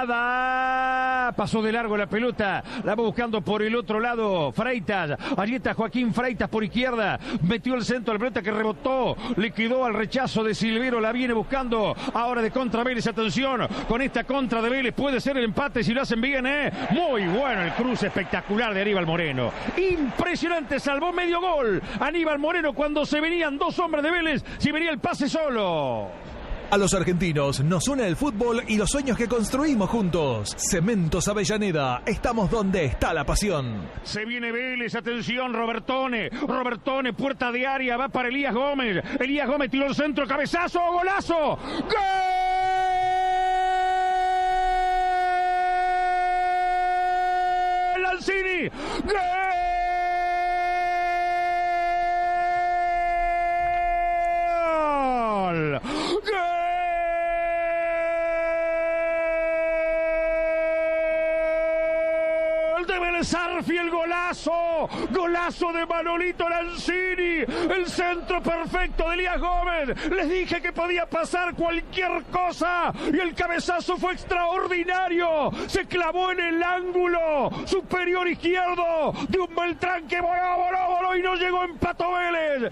Almada. Pasó de largo la pelota, la va buscando por el otro lado Freitas. Allí está Joaquín Freitas por izquierda. Metió el centro de la pelota que rebotó. Le quedó al rechazo de Silvero, la viene buscando. Ahora de contra Vélez, atención, con esta contra de Vélez puede ser el empate si lo hacen bien, Muy bueno el cruce espectacular de Aníbal Moreno. Impresionante, salvó medio gol Aníbal Moreno cuando se venían dos hombres de Vélez, si venía el pase solo. A los argentinos nos une el fútbol y los sueños que construimos juntos. Cementos Avellaneda, estamos donde está la pasión. Se viene Vélez, atención, Robertone, puerta de área, va para Elías Gómez. Elías Gómez tiró el centro, cabezazo, golazo. ¡Gol! Lanzini, ¡gol! Sarfi, el golazo de Manolito Lanzini, el centro perfecto de Elías Gómez. Les dije que podía pasar cualquier cosa y el cabezazo fue extraordinario. Se clavó en el ángulo superior izquierdo de un Beltrán que voló y no llegó. Empató Vélez,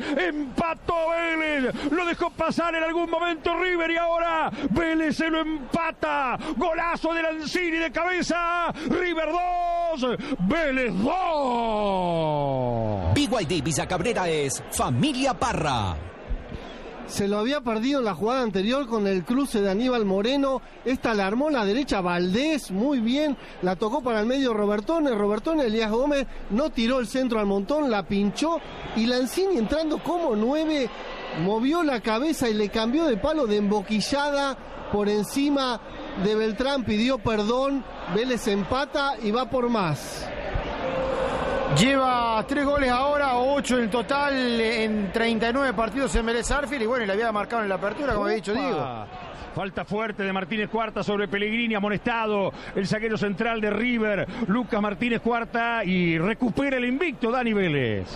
lo dejó pasar en algún momento River y ahora Vélez se lo empata. Golazo de Lanzini de cabeza. River 2, 2, Vélez 2. BYD Villa Cabrera es Familia Parra. Se lo había perdido en la jugada anterior con el cruce de Aníbal Moreno. Esta la armó la derecha Valdés, muy bien. La tocó para el medio Robertone. Elías Gómez no tiró el centro al montón, la pinchó. Y Lanzini, entrando como 9, movió la cabeza y le cambió de palo de emboquillada por encima de Beltrán. Pidió perdón. Vélez empata y va por más. Lleva 3 goles ahora, 8 en total en 39 partidos en Vélez Sarsfield. Y bueno, le había marcado en la apertura, como había dicho Diego. Falta fuerte de Martínez Cuarta sobre Pellegrini, amonestado el zaguero central de River, Lucas Martínez Cuarta, y recupera el invicto Dani Vélez.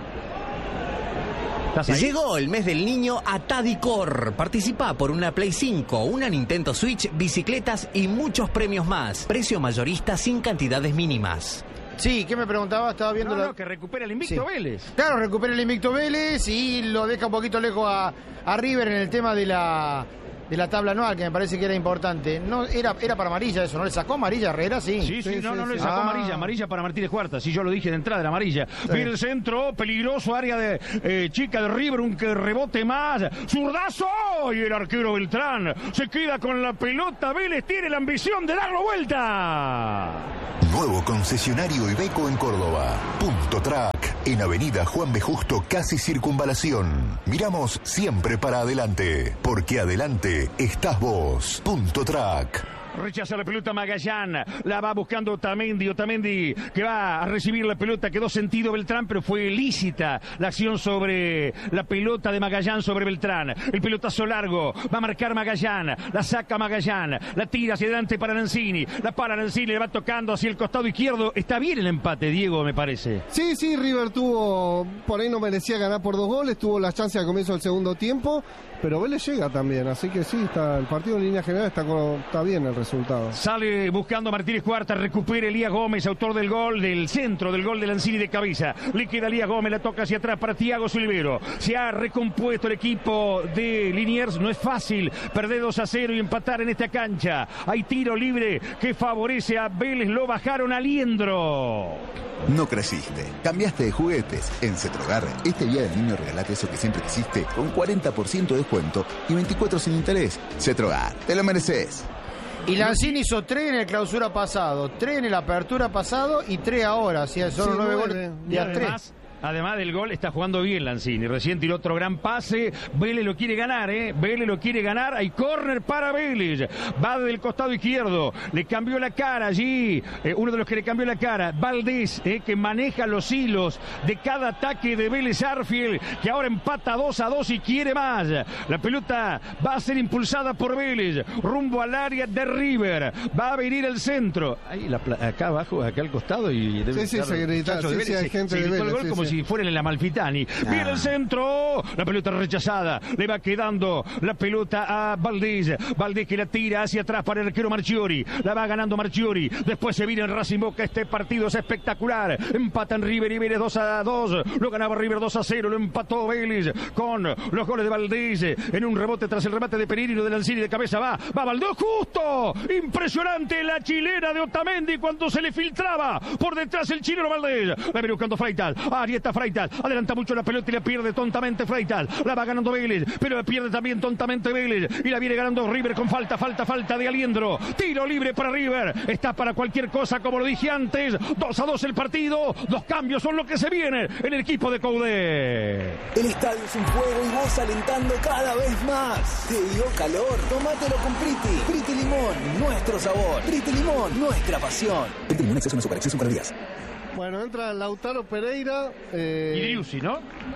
Llegó el mes del niño a Tadicor. Participa por una Play 5, una Nintendo Switch, bicicletas y muchos premios más. Precio mayorista sin cantidades mínimas. Sí, ¿qué me preguntaba? Estaba viendo que recupera el invicto Vélez. Claro, recupera el invicto Vélez y lo deja un poquito lejos a River en el tema de la tabla anual, que me parece que era importante. No, era para amarilla eso, ¿no? ¿Le sacó amarilla a Herrera? Sí. No le sacó amarilla para Martínez Cuarta. Sí, yo lo dije de entrada, era amarilla. Viene el centro, peligroso, área de chica de River, un rebote más. ¡Zurdazo! Y el arquero Beltrán se queda con la pelota. Vélez tiene la ambición de darlo vuelta. Nuevo concesionario Iveco en Córdoba. Punto Track, en Avenida Juan B. Justo, casi Circunvalación. Miramos siempre para adelante, porque adelante estás vos. Punto Track. Rechaza la pelota Magallán, la va buscando Otamendi, que va a recibir la pelota, quedó sentido Beltrán, pero fue ilícita la acción sobre la pelota de Magallán sobre Beltrán. El pelotazo largo, va a marcar Magallán, la saca Magallán, la tira hacia adelante para Lanzini, la para Lanzini, le va tocando hacia el costado izquierdo. Está bien el empate, Diego, me parece. Sí, River tuvo, por ahí no merecía ganar por 2 goles, tuvo la chance al comienzo del segundo tiempo, pero Vélez llega también, así que sí, el partido en línea general está bien el resultado. Sale buscando Martínez Cuarta, recupera Elías Gómez, autor del gol, del centro del gol de Lanzini de cabeza. Le queda Elías Gómez, la toca hacia atrás para Thiago Silvero. Se ha recompuesto el equipo de Liniers. No es fácil perder 2-0 y empatar en esta cancha. Hay tiro libre que favorece a Vélez, lo bajaron a Liendro. No creciste, cambiaste de juguetes. En Cetrogar, este día del niño regalate eso que siempre quisiste con 40% de descuento y 24 sin interés. Cetrogar, te lo mereces. Y Lanzini hizo 3 en el clausura pasado, 3 en el apertura pasado y 3 ahora. Si son 9 goles de a 3. Además del gol, está jugando bien Lanzini. Recién tiró otro gran pase. Vélez lo quiere ganar, Vélez lo quiere ganar. Hay córner para Vélez. Va del costado izquierdo. Le cambió la cara allí. Uno de los que le cambió la cara, Valdés, que maneja los hilos de cada ataque de Vélez Sarsfield, que ahora empata 2-2 y quiere más. La pelota va a ser impulsada por Vélez. Rumbo al área de River. Va a venir el centro. Ahí acá abajo, acá al costado. Y debe se grita. Sí, hay gente de Vélez. Si fuera en la Malfitani. Viene el centro, la pelota rechazada, le va quedando la pelota a Valdés que la tira hacia atrás para el arquero Marchiori, la va ganando Marchiori, después se viene el Racing Boca. Este partido es espectacular, empatan River y Vélez 2-2, lo ganaba River 2-0, lo empató Vélez con los goles de Valdés en un rebote tras el remate de Peregrino, de Lanzini, de cabeza va Valdés, justo, impresionante la chilena de Otamendi cuando se le filtraba por detrás el chileno Valdés, la viene buscando Freitas, está Freitas, adelanta mucho la pelota y la pierde tontamente Freitas, la va ganando Vélez, pero la pierde también tontamente Vélez y la viene ganando River con falta de Aliendro, tiro libre para River, está para cualquier cosa como lo dije antes, 2-2 el partido, 2 cambios son lo que se viene en el equipo de Coudet. El estadio es un juego y vos alentando cada vez más. Te dio calor, tómatelo con Priti Limón, nuestro sabor. Priti Limón, nuestra pasión. Priti Limón, exceso en azúcar, exceso en calorías. Bueno, entra Lautaro Pereira. Y Driussi, ¿no?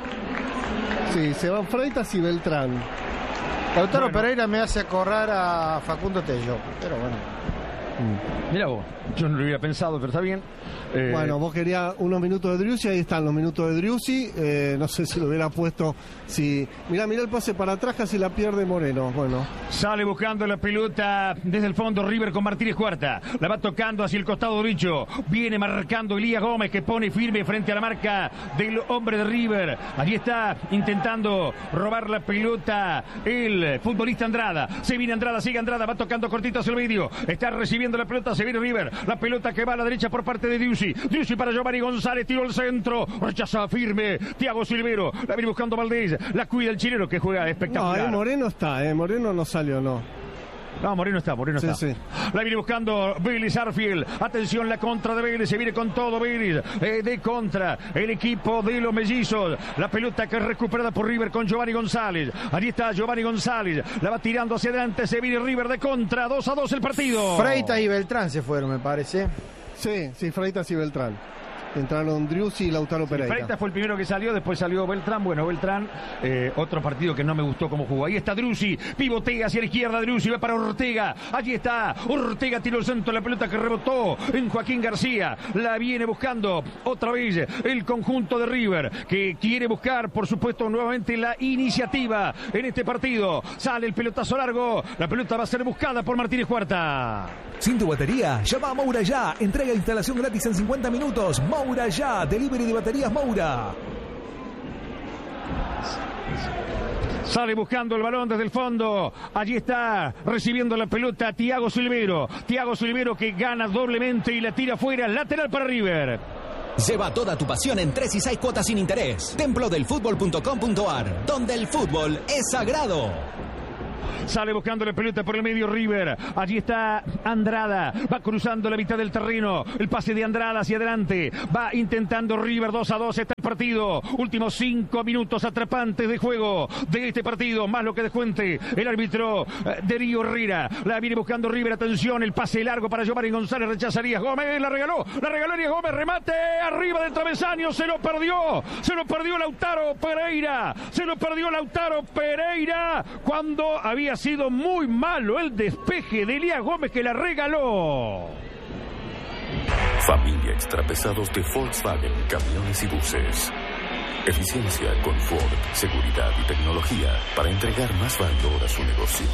Sí, se van Freitas y Beltrán. Lautaro Pereira me hace acordar a Facundo Tello, pero bueno. Mira vos, yo no lo hubiera pensado, pero está bien. Bueno, vos querías unos minutos de Driussi, ahí están los minutos de Driussi. No sé si lo hubiera puesto. Mirá el pase para atrás, casi la pierde Moreno. Bueno. Sale buscando la pelota desde el fondo River con Martínez Cuarta. La va tocando hacia el costado derecho. Viene marcando Elías Gómez, que pone firme frente a la marca del hombre de River. Allí está intentando robar la pelota el futbolista Andrada. Se viene Andrada, sigue Andrada, va tocando cortito hacia el medio. Está recibiendo recibiendo la pelota, se viene River. La pelota que va a la derecha por parte de Driussi. Driussi para Giovanni González, tiro al centro. Rechaza firme Thiago Silvero. La viene buscando Valdés. La cuida el chileno que juega espectacular. No, Moreno está, Moreno no salió, no. No, Moreno está. Sí. La viene buscando Vélez Arfield. Atención, la contra de Vélez. Se viene con todo Vélez. De contra el equipo de los mellizos. La pelota que es recuperada por River con Giovanni González. Allí está Giovanni González. La va tirando hacia adelante. Se viene River de contra. 2-2 el partido. Freitas y Beltrán se fueron, me parece. Sí, Freitas y Beltrán. Entraron Driussi y Lautaro Pereira. Freitas fue el primero que salió, después salió Beltrán. Bueno, Beltrán, otro partido que no me gustó cómo jugó. Ahí está Driussi, pivotea hacia la izquierda, Driussi va para Ortega. Allí está, Ortega tiró el centro, la pelota que rebotó en Joaquín García. La viene buscando otra vez el conjunto de River, que quiere buscar, por supuesto, nuevamente la iniciativa en este partido. Sale el pelotazo largo, la pelota va a ser buscada por Martínez Cuarta. Sin tu batería, llama a Moura ya. Entrega e instalación gratis en 50 minutos. Moura ya. Delivery de baterías Moura. Sale buscando el balón desde el fondo. Allí está recibiendo la pelota Thiago Silvero. Thiago Silvero que gana doblemente y la tira fuera. Lateral para River. Lleva toda tu pasión en 3 y 6 cuotas sin interés. Templodelfutbol.com.ar, donde el fútbol es sagrado. Sale buscando la pelota por el medio River. Allí está Andrada. Va cruzando la mitad del terreno. El pase de Andrada hacia adelante. Va intentando River. 2-2 está el partido. Últimos 5 minutos atrapantes de juego de este partido. Más lo que descuente el árbitro Darío Herrera. La viene buscando River. Atención. El pase largo para Giovanni González. Rechaza Elías Gómez. La regaló Elías Gómez. Remate arriba del travesaño. Se lo perdió Lautaro Pereira. Cuando había sido muy malo el despeje de Elías Gómez que la regaló. Familia Extrapesados de Volkswagen Camiones y Buses. Eficiencia, confort, seguridad y tecnología para entregar más valor a su negocio.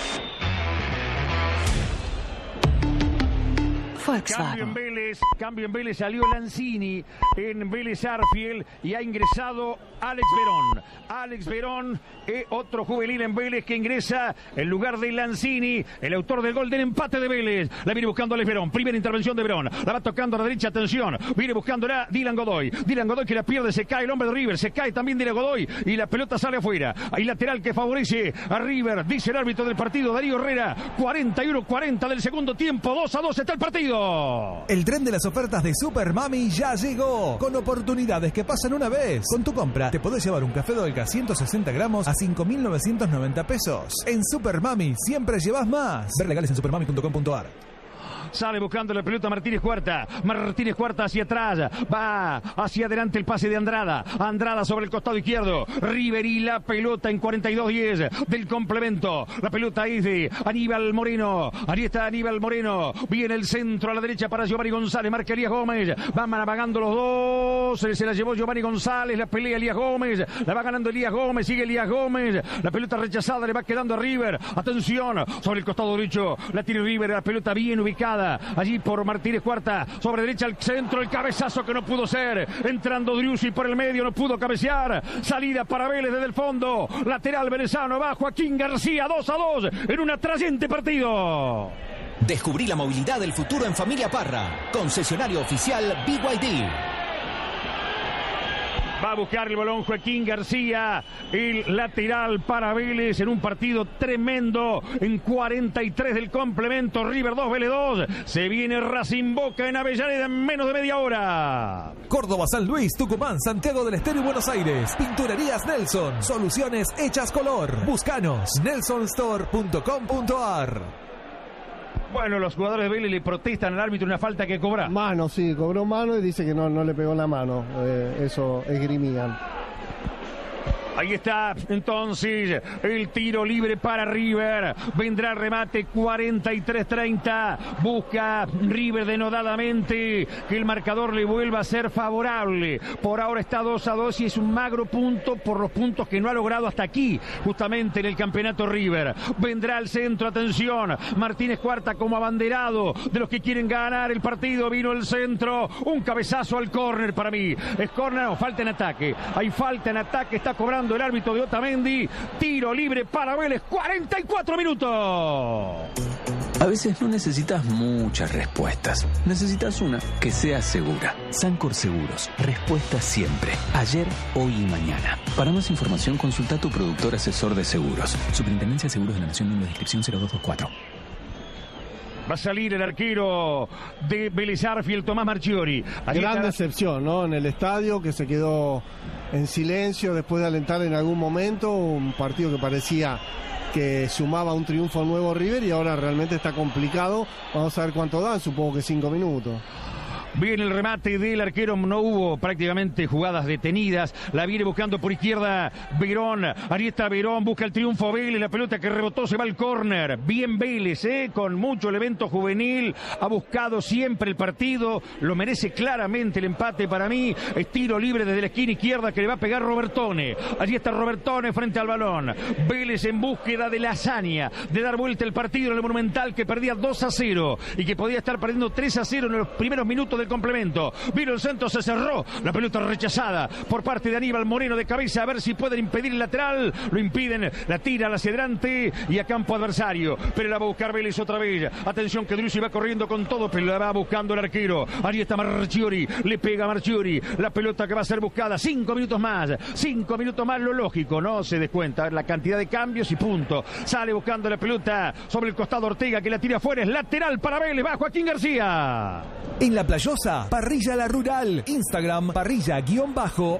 Cambio en Vélez, salió Lanzini en Vélez Arfield y ha ingresado Alex Verón, otro juvenil en Vélez que ingresa en lugar de Lanzini, el autor del gol del empate de Vélez. La viene buscando Alex Verón, primera intervención de Verón, la va tocando a la derecha, atención, viene buscándola Dylan Godoy que la pierde, se cae el hombre de River, se cae también Dylan Godoy y la pelota sale afuera. Hay lateral que favorece a River, dice el árbitro del partido Darío Herrera. 41-40 del segundo tiempo, 2-2 está el partido. El tren de las ofertas de Super Mami ya llegó, con oportunidades que pasan una vez. Con tu compra te podés llevar un café Dolca 160 gramos a 5.990 pesos. En Super Mami siempre llevas más. Ver legales en supermami.com.ar. Sale buscando la pelota Martínez Cuarta hacia atrás, va hacia adelante el pase de Andrada sobre el costado izquierdo, River y la pelota en 42-10 del complemento. La pelota es de Aníbal Moreno, allí está Aníbal Moreno, viene el centro a la derecha para Giovanni González, marca Elías Gómez, van navegando los dos, se la llevó Giovanni González, la pelea Elías Gómez, la va ganando Elías Gómez, sigue Elías Gómez, la pelota rechazada le va quedando a River. Atención, sobre el costado derecho la tiene River, la pelota bien ubicada allí por Martínez Cuarta, sobre derecha al centro, el cabezazo que no pudo ser, entrando Driussi por el medio, no pudo cabecear, salida para Vélez desde el fondo, lateral venezano, va Joaquín García, 2-2 en un atrayente partido. Descubrí la movilidad del futuro en Familia Parra, concesionario oficial BYD. Va a buscar el balón Joaquín García, el lateral para Vélez en un partido tremendo. En 43 del complemento, River 2, Vélez 2. Se viene Racing Boca en Avellaneda en menos de media hora. Córdoba, San Luis, Tucumán, Santiago del Estero y Buenos Aires. Pinturerías Nelson. Soluciones hechas color. Búscanos. nelsonstore.com.ar. Bueno, los jugadores de Vélez le protestan al árbitro una falta que cobra. Mano, sí, cobró mano y dice que no le pegó la mano. Eso esgrimían. Ahí está, entonces, el tiro libre para River. Vendrá el remate 43-30. Busca River denodadamente que el marcador le vuelva a ser favorable. Por ahora está 2-2 y es un magro punto por los puntos que no ha logrado hasta aquí, justamente en el campeonato River. Vendrá al centro, atención. Martínez Cuarta como abanderado de los que quieren ganar el partido. Vino el centro, un cabezazo al córner para mí. Es córner, no, falta en ataque. Hay falta en ataque, está cobrando el árbitro de Otamendi. Tiro libre para Vélez, 44 minutos. A veces no necesitas muchas respuestas. Necesitas una que sea segura. Sancor Seguros. Respuesta siempre. Ayer, hoy y mañana. Para más información, consulta a tu productor asesor de seguros. Superintendencia de Seguros de la Nación, número de inscripción 0224. Va a salir el arquero de Vélez Arfield, Tomás Marchiori. Gran decepción, ¿no? En el estadio, que se quedó en silencio después de alentar en algún momento. Un partido que parecía que sumaba un triunfo nuevo River y ahora realmente está complicado. Vamos a ver cuánto dan, supongo que 5 minutos. Bien el remate del arquero, no hubo prácticamente jugadas detenidas, la viene buscando por izquierda Verón, ahí está Verón, busca el triunfo Vélez, la pelota que rebotó se va al córner, bien Vélez, con mucho elemento juvenil, ha buscado siempre el partido, lo merece claramente el empate para mí, es tiro libre desde la esquina izquierda que le va a pegar Robertone, allí está Robertone frente al balón, Vélez en búsqueda de la hazaña, de dar vuelta el partido en el Monumental que perdía 2-0 y que podía estar perdiendo 3-0 en los primeros minutos del complemento. Vino el centro, se cerró. La pelota rechazada por parte de Aníbal Moreno de cabeza. A ver si pueden impedir el lateral. Lo impiden. La tira hacia adelante y a campo adversario. Pero la va a buscar Vélez otra vez. Atención que Drussi va corriendo con todo, pero la va buscando el arquero. Allí está Marchiori. Le pega a Marchiori. La pelota que va a ser buscada. 5 minutos más. 5 minutos más, lo lógico. No se descuenta la cantidad de cambios y punto. Sale buscando la pelota sobre el costado Ortega que la tira afuera. Es lateral para Vélez. Va Joaquín García. En La Playosa, Parrilla La Rural. Instagram, parrilla_la